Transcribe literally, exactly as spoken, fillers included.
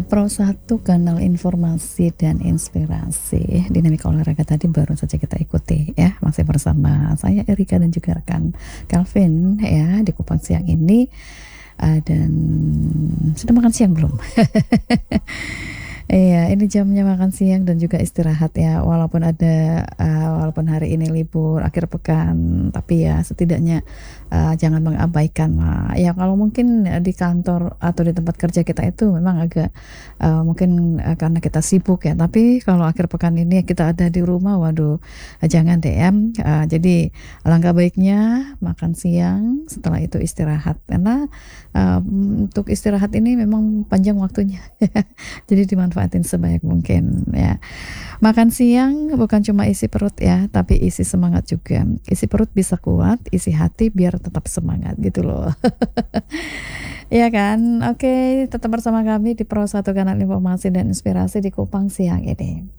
Pro satu kanal informasi dan inspirasi. Dinamika olahraga tadi baru saja kita ikuti ya. Masih bersama saya Erika dan juga rekan Calvin ya di Kupang siang ini. Uh, dan sudah makan siang belum? Iya, ini jamnya makan siang dan juga istirahat ya. Walaupun ada, uh, walaupun hari ini libur akhir pekan, tapi ya setidaknya uh, jangan mengabaikan lah. Ya kalau mungkin di kantor atau di tempat kerja kita itu memang agak uh, mungkin uh, karena kita sibuk ya. Tapi kalau akhir pekan ini kita ada di rumah, waduh, uh, jangan deh ya. Uh, jadi alangkah baiknya makan siang, setelah itu istirahat. Karena uh, untuk istirahat ini memang panjang waktunya. Jadi dimanfaatin sebanyak mungkin ya. Makan siang bukan cuma isi perut ya, tapi isi semangat juga. Isi perut bisa kuat, isi hati biar tetap semangat gitu loh. Iya kan? Oke, tetap bersama kami di Pro satu Kanal Informasi dan Inspirasi di Kupang siang ini.